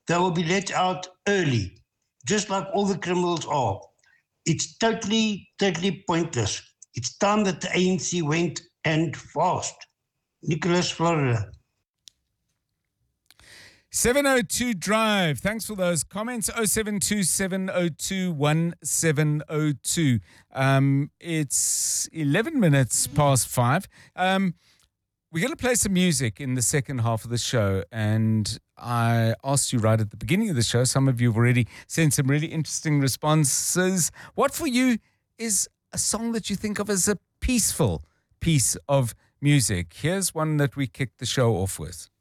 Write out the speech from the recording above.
they will be let out early, just like all the criminals are. It's totally, totally pointless. It's time that the ANC went and fast. Nicholas, Florida. 702 Drive. Thanks for those comments. 0727021702. It's 11 minutes past 5. We're going to play some music in the second half of the show. And I asked you right at the beginning of the show, some of you have already sent some really interesting responses. What for you is a song that you think of as a peaceful piece of music? Here's one that we kicked the show off with.